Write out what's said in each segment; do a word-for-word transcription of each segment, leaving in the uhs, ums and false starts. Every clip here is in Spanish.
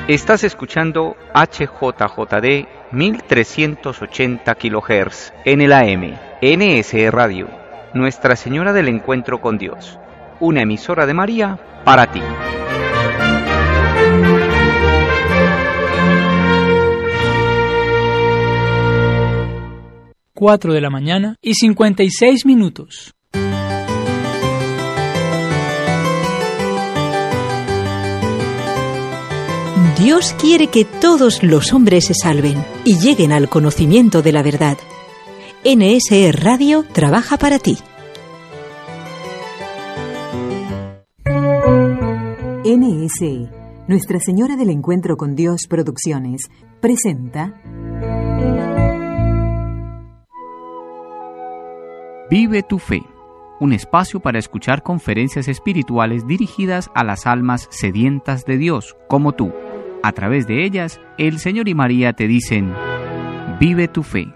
Estás escuchando H J J D mil trescientos ochenta kilohertz en el A M, N S E Radio, Nuestra Señora del Encuentro con Dios, una emisora de María para ti. Cuatro de la mañana y cincuenta y seis minutos. Dios quiere que todos los hombres se salven y lleguen al conocimiento de la verdad. N S E Radio trabaja para ti. N S E, Nuestra Señora del Encuentro con Dios Producciones, presenta Vive tu fe, un espacio para escuchar conferencias espirituales dirigidas a las almas sedientas de Dios, como tú. A través de ellas, el Señor y María te dicen, vive tu fe.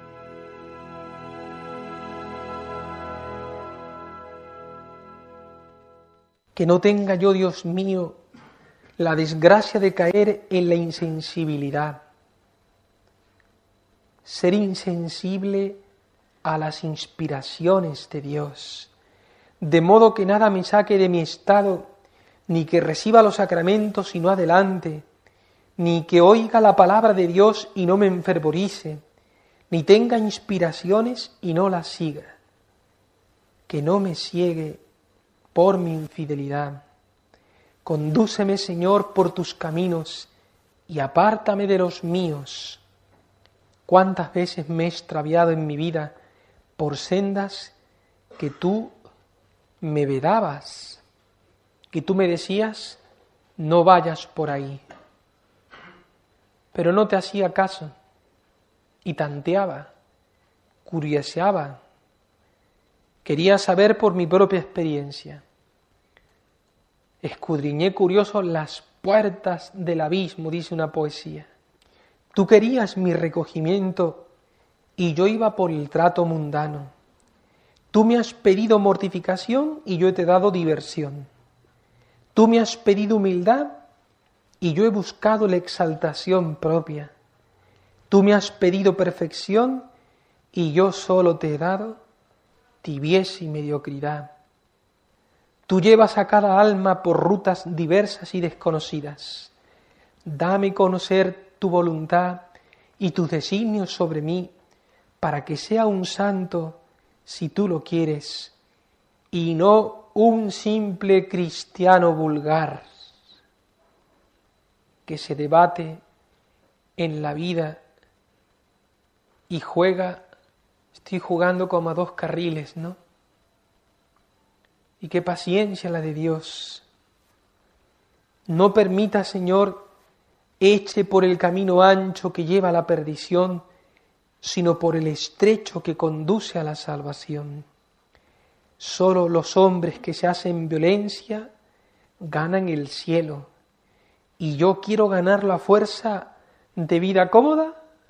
Que no tenga yo, Dios mío, la desgracia de caer en la insensibilidad. Ser insensible a las inspiraciones de Dios, de modo que nada me saque de mi estado, ni que reciba los sacramentos y no adelante, ni que oiga la palabra de Dios y no me enfervorice, ni tenga inspiraciones y no las siga. Que no me ciegue por mi infidelidad. Condúceme, Señor, por tus caminos y apártame de los míos. Cuántas veces me he extraviado en mi vida por sendas que tú me vedabas, que tú me decías, no vayas por ahí. Pero no te hacía caso y tanteaba, curioseaba, quería saber por mi propia experiencia. Escudriñé curioso las puertas del abismo, dice una poesía. Tú querías mi recogimiento y yo iba por el trato mundano. Tú me has pedido mortificación y yo te he dado diversión. Tú me has pedido humildad y yo he buscado la exaltación propia. Tú me has pedido perfección y yo solo te he dado tibieza y mediocridad. Tú llevas a cada alma por rutas diversas y desconocidas. Dame conocer tu voluntad y tus designios sobre mí, para que sea un santo, si tú lo quieres, y no un simple cristiano vulgar, que se debate en la vida y juega, estoy jugando como a dos carriles, ¿no? Y qué paciencia la de Dios. No permita, Señor, eche por el camino ancho que lleva a la perdición, sino por el estrecho que conduce a la salvación. Solo los hombres que se hacen violencia ganan el cielo. ¿Y yo quiero ganar la fuerza de vida cómoda?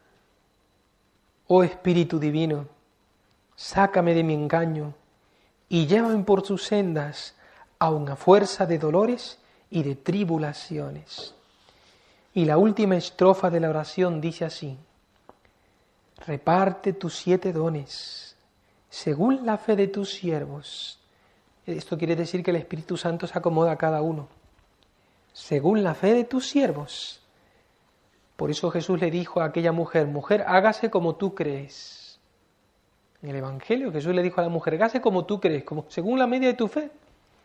Oh Espíritu Divino, sácame de mi engaño y llévame por tus sendas a una fuerza de dolores y de tribulaciones. Y la última estrofa de la oración dice así: reparte tus siete dones según la fe de tus siervos. Esto quiere decir que el Espíritu Santo se acomoda a cada uno. Según la fe de tus siervos. Por eso Jesús le dijo a aquella mujer, mujer, hágase como tú crees. En el Evangelio Jesús le dijo a la mujer, hágase como tú crees, como según la medida de tu fe.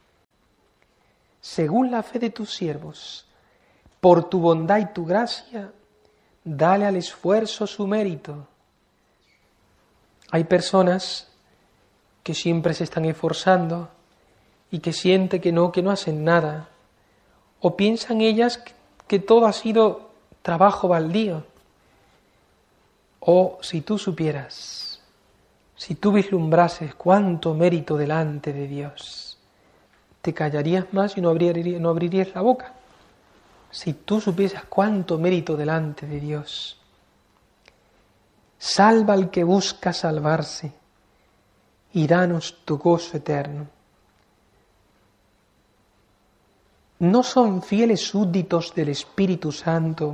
Según la fe de tus siervos, por tu bondad y tu gracia, dale al esfuerzo su mérito. Hay personas que siempre se están esforzando y que sienten que no, que no hacen nada. O piensan ellas que, que todo ha sido trabajo baldío. O si tú supieras, si tú vislumbrases cuánto mérito delante de Dios, te callarías más y no abrirías, no abrirías la boca. Si tú supieras cuánto mérito delante de Dios. Salva al que busca salvarse y danos tu gozo eterno. no son fieles súbditos del Espíritu Santo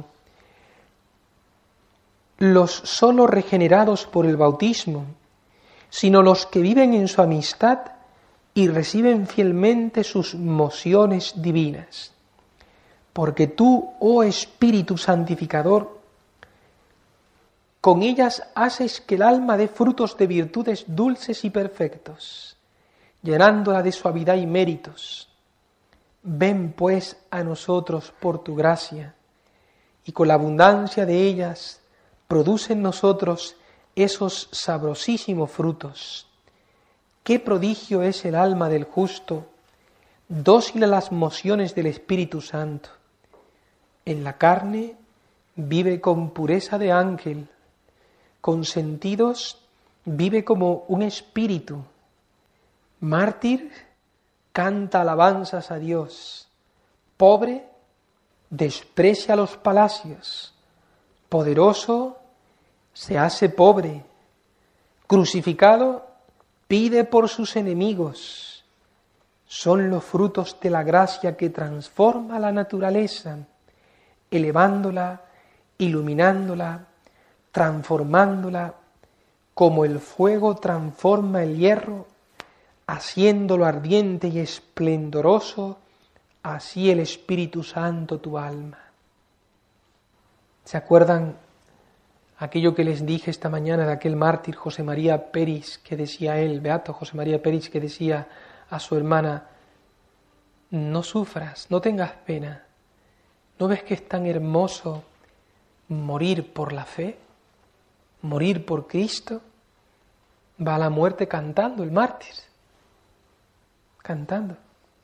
los solo regenerados por el bautismo, sino los que viven en su amistad y reciben fielmente sus mociones divinas. Porque tú, oh Espíritu Santificador, con ellas haces que el alma dé frutos de virtudes dulces y perfectos, llenándola de suavidad y méritos. Ven pues a nosotros por tu gracia, y con la abundancia de ellas produce en nosotros esos sabrosísimos frutos. Qué prodigio es el alma del justo, dócil a las mociones del Espíritu Santo. En la carne vive con pureza de ángel, con sentidos vive como un espíritu. Mártir canta alabanzas a Dios. Pobre desprecia los palacios. Poderoso se hace pobre. Crucificado pide por sus enemigos. Son los frutos de la gracia que transforma la naturaleza, elevándola, iluminándola, transformándola, como el fuego transforma el hierro, haciéndolo ardiente y esplendoroso, así el Espíritu Santo tu alma. ¿Se acuerdan aquello que les dije esta mañana de aquel mártir José María Peris, que decía él, beato José María Peris, que decía a su hermana: no sufras, no tengas pena, ¿no ves que es tan hermoso morir por la fe? Morir por Cristo. Va a la muerte cantando el mártir, cantando.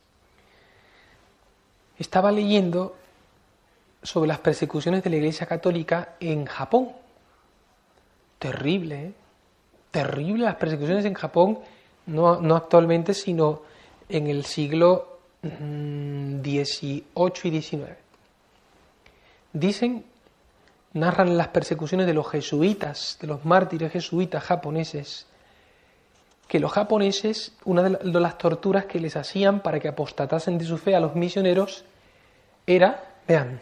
Estaba leyendo sobre las persecuciones de la Iglesia Católica en Japón. Terrible, ¿eh? Terrible las persecuciones en Japón, no, no actualmente, sino en el siglo dieciocho y diecinueve. Dicen, narran las persecuciones de los jesuitas, de los mártires jesuitas japoneses, que los japoneses, una de las torturas que les hacían para que apostatasen de su fe a los misioneros era, vean,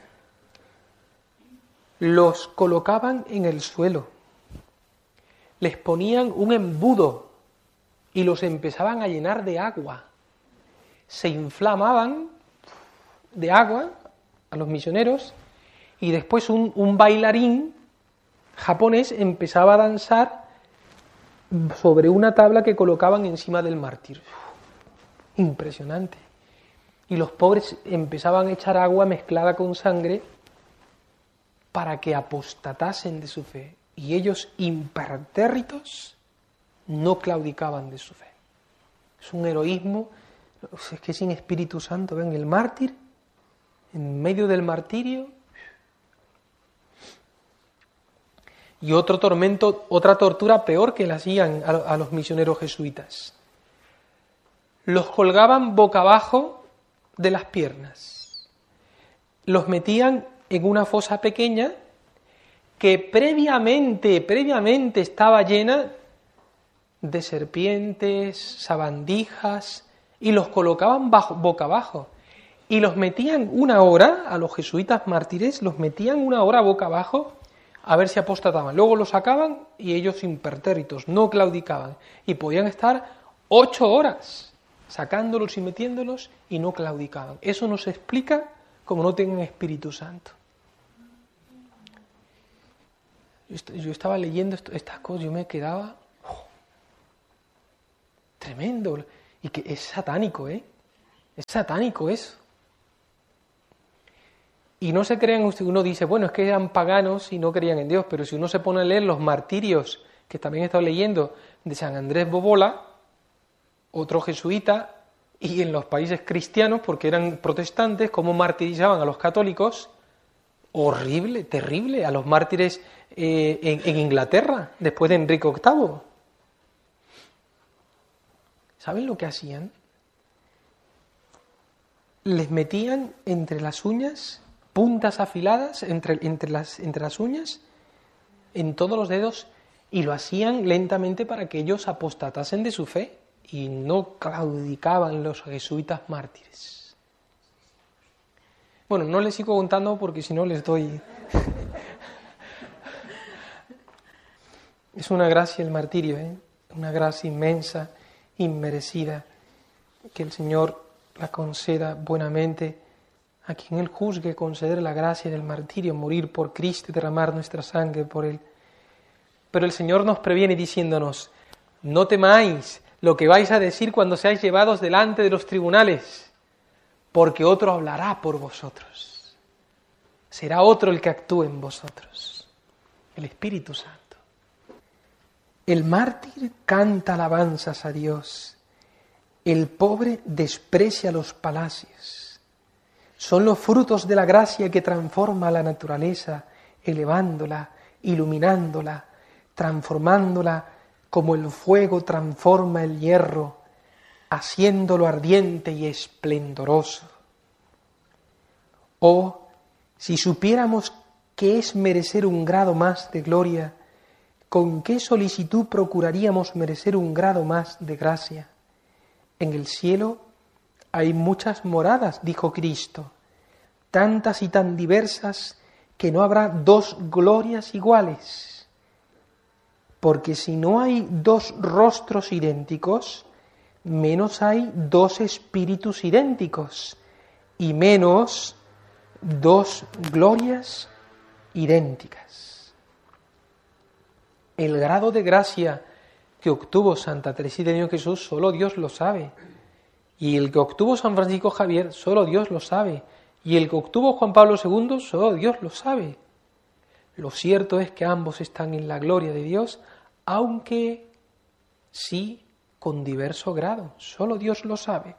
los colocaban en el suelo, les ponían un embudo y los empezaban a llenar de agua. Se inflamaban de agua a los misioneros y después un, un bailarín japonés empezaba a danzar sobre una tabla que colocaban encima del mártir. Impresionante. Y los pobres empezaban a echar agua mezclada con sangre para que apostatasen de su fe. Y ellos, impertérritos, no claudicaban de su fe. Es un heroísmo, es que sin Espíritu Santo, ven, el mártir, en medio del martirio. Y otro tormento, otra tortura peor que le hacían a, a los misioneros jesuitas. Los colgaban boca abajo de las piernas. Los metían en una fosa pequeña que previamente, previamente estaba llena de serpientes, sabandijas, y los colocaban bajo, boca abajo. Y los metían una hora, a los jesuitas mártires, los metían una hora boca abajo a ver si apostataban. Luego los sacaban y ellos impertérritos, no claudicaban. Y podían estar ocho horas sacándolos y metiéndolos y no claudicaban. Eso nos explica cómo no tienen Espíritu Santo. Yo estaba leyendo estas cosas, yo me quedaba oh, tremendo, y que es satánico, ¿eh? Es satánico eso. Y no se crean, uno dice, bueno, es que eran paganos y no creían en Dios, pero si uno se pone a leer los martirios, que también he estado leyendo, de San Andrés Bobola, otro jesuita, y en los países cristianos, porque eran protestantes, cómo martirizaban a los católicos, horrible, terrible, a los mártires eh, en, en Inglaterra, después de Enrique octavo. ¿Saben lo que hacían? Les metían entre las uñas puntas afiladas, entre, entre, las, entre las uñas, en todos los dedos, y lo hacían lentamente para que ellos apostatasen de su fe, y no claudicaban los jesuitas mártires. Bueno, no les sigo contando porque si no les doy... Es una gracia el martirio, ¿eh? Una gracia inmensa, inmerecida, que el Señor la conceda buenamente a quien Él juzgue, conceder la gracia del martirio, morir por Cristo y derramar nuestra sangre por Él. Pero el Señor nos previene diciéndonos, no temáis lo que vais a decir cuando seáis llevados delante de los tribunales, porque otro hablará por vosotros. Será otro el que actúe en vosotros, el Espíritu Santo. El mártir canta alabanzas a Dios, el pobre desprecia los palacios. Son los frutos de la gracia que transforma la naturaleza, elevándola, iluminándola, transformándola como el fuego transforma el hierro, haciéndolo ardiente y esplendoroso. Oh, si supiéramos qué es merecer un grado más de gloria, ¿con qué solicitud procuraríamos merecer un grado más de gracia? En el cielo hay muchas moradas, dijo Cristo, tantas y tan diversas que no habrá dos glorias iguales. Porque si no hay dos rostros idénticos, menos hay dos espíritus idénticos y menos dos glorias idénticas. El grado de gracia que obtuvo Santa Teresita de Niño Jesús, solo Dios lo sabe. Y el que obtuvo San Francisco Javier, solo Dios lo sabe. Y el que obtuvo Juan Pablo segundo, solo Dios lo sabe. Lo cierto es que ambos están en la gloria de Dios, aunque sí con diverso grado. Solo Dios lo sabe.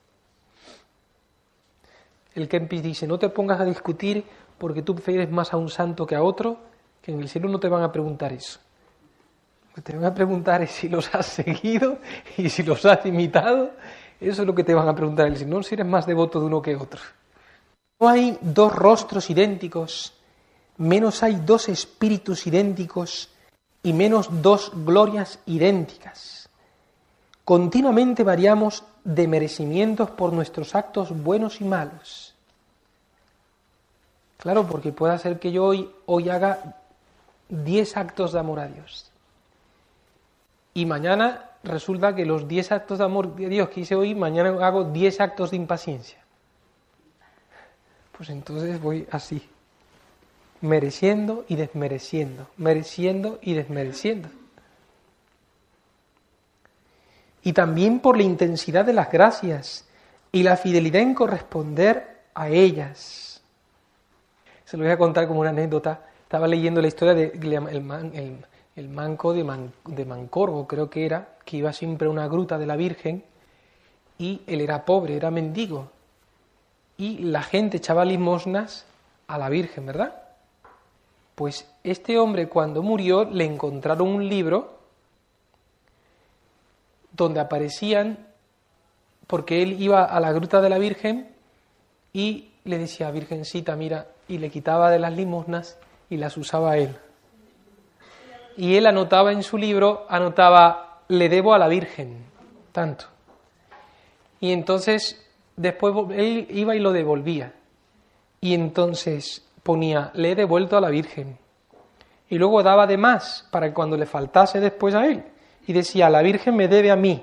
El Kempis dice, no te pongas a discutir porque tú prefieres más a un santo que a otro, que en el cielo no te van a preguntar eso. Lo que te van a preguntar es si los has seguido y si los has imitado. Eso es lo que te van a preguntar. El Señor, si eres más devoto de uno que otro. No hay dos rostros idénticos, menos hay dos espíritus idénticos y menos dos glorias idénticas. Continuamente variamos de merecimientos por nuestros actos buenos y malos. Claro, porque puede ser que yo hoy, hoy haga diez actos de amor a Dios. Y mañana resulta que los diez actos de amor de Dios que hice hoy, mañana hago diez actos de impaciencia. Pues entonces voy así, mereciendo y desmereciendo, mereciendo y desmereciendo. Y también por la intensidad de las gracias y la fidelidad en corresponder a ellas. Se lo voy a contar como una anécdota. Estaba leyendo la historia del de el, man, el, el manco de, man, de Mancorvo, creo que era, que iba siempre a una gruta de la Virgen y él era pobre, era mendigo. Y la gente echaba limosnas a la Virgen, ¿verdad? Pues este hombre, cuando murió, le encontraron un libro donde aparecían, porque él iba a la gruta de la Virgen y le decía, Virgencita, mira, y le quitaba de las limosnas y las usaba a él. Y él anotaba en su libro, anotaba, le debo a la Virgen, tanto. Y entonces, después él iba y lo devolvía. Y entonces ponía, le he devuelto a la Virgen. Y luego daba de más, para que cuando le faltase después a él. Y decía, la Virgen me debe a mí.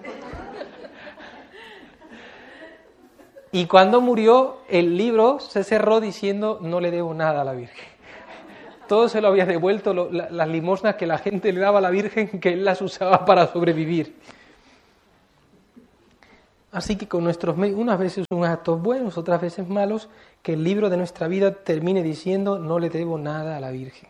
Y cuando murió, el libro se cerró diciendo, no le debo nada a la Virgen. Todo se lo había devuelto, lo, la, las limosnas que la gente le daba a la Virgen, que él las usaba para sobrevivir. Así que con nuestros medios, unas veces unos actos buenos, otras veces malos, que el libro de nuestra vida termine diciendo, no le debo nada a la Virgen.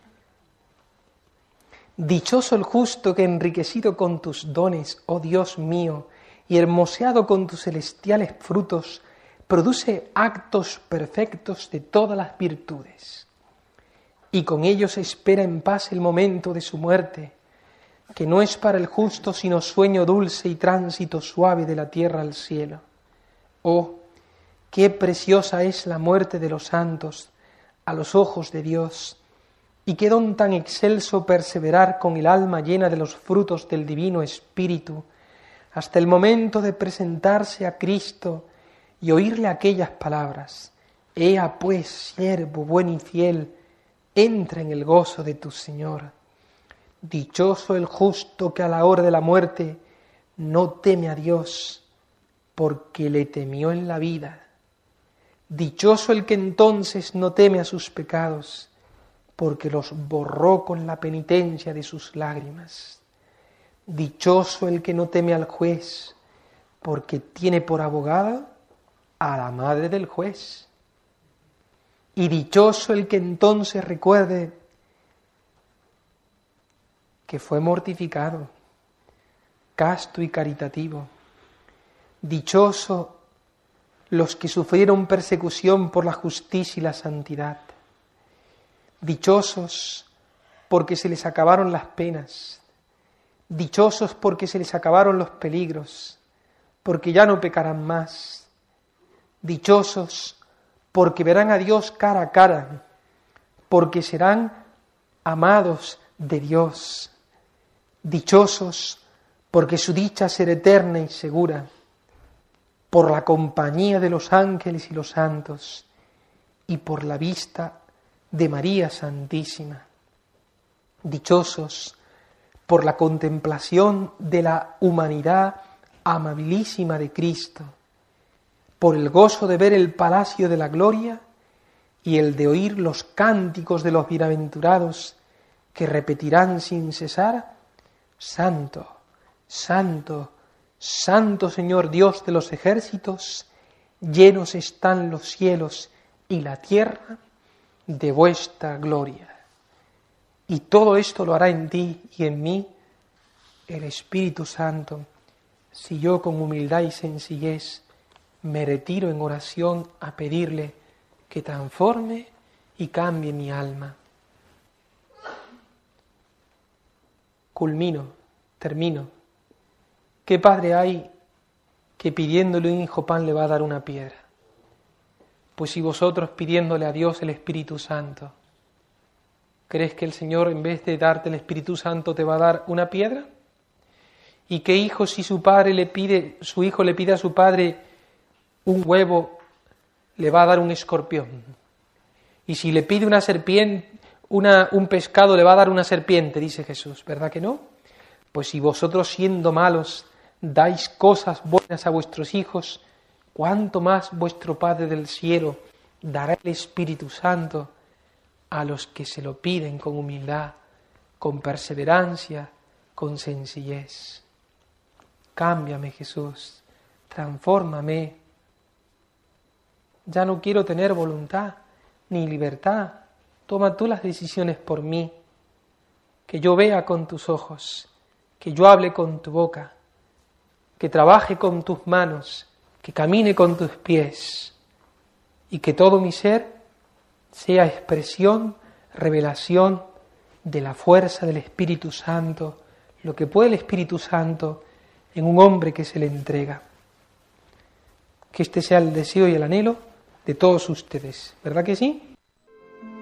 Dichoso el justo que enriquecido con tus dones, oh Dios mío, y hermoseado con tus celestiales frutos, produce actos perfectos de todas las virtudes. Y con ellos espera en paz el momento de su muerte, que no es para el justo sino sueño dulce y tránsito suave de la tierra al cielo. Oh, qué preciosa es la muerte de los santos a los ojos de Dios, y qué don tan excelso perseverar con el alma llena de los frutos del divino Espíritu, hasta el momento de presentarse a Cristo y oírle aquellas palabras, Ea pues, siervo bueno y fiel, entra en el gozo de tu Señor. Dichoso el justo que a la hora de la muerte no teme a Dios, porque le temió en la vida. Dichoso el que entonces no teme a sus pecados, porque los borró con la penitencia de sus lágrimas. Dichoso el que no teme al juez, porque tiene por abogada a la madre del juez. Y dichoso el que entonces recuerde que fue mortificado, casto y caritativo. Dichoso los que sufrieron persecución por la justicia y la santidad. Dichosos porque se les acabaron las penas. Dichosos porque se les acabaron los peligros, porque ya no pecarán más. Dichosos porque verán a Dios cara a cara, porque serán amados de Dios. Dichosos porque su dicha será eterna y segura, por la compañía de los ángeles y los santos, y por la vista de María Santísima. Dichosos por la contemplación de la humanidad amabilísima de Cristo, por el gozo de ver el palacio de la gloria y el de oír los cánticos de los bienaventurados que repetirán sin cesar: Santo, Santo, Santo Señor Dios de los ejércitos, llenos están los cielos y la tierra de vuestra gloria. Y todo esto lo hará en ti y en mí el Espíritu Santo, si yo con humildad y sencillez me retiro en oración a pedirle que transforme y cambie mi alma. Culmino, termino. ¿Qué padre hay que pidiéndole un hijo pan le va a dar una piedra? Pues si vosotros pidiéndole a Dios el Espíritu Santo, ¿crees que el Señor en vez de darte el Espíritu Santo te va a dar una piedra? ¿Y qué hijo si su padre le pide, su hijo le pide a su padre un huevo, le va a dar un escorpión? Y si le pide una serpiente, una, un pescado, le va a dar una serpiente, dice Jesús, ¿verdad que no? Pues si vosotros siendo malos dais cosas buenas a vuestros hijos, ¿cuánto más vuestro Padre del cielo dará el Espíritu Santo a los que se lo piden con humildad, con perseverancia, con sencillez? Cámbiame, Jesús, transfórmame. Ya no quiero tener voluntad ni libertad. Toma tú las decisiones por mí. Que yo vea con tus ojos, que yo hable con tu boca, que trabaje con tus manos, que camine con tus pies y que todo mi ser sea expresión, revelación de la fuerza del Espíritu Santo, lo que puede el Espíritu Santo en un hombre que se le entrega. Que este sea el deseo y el anhelo de todos ustedes, ¿verdad que sí?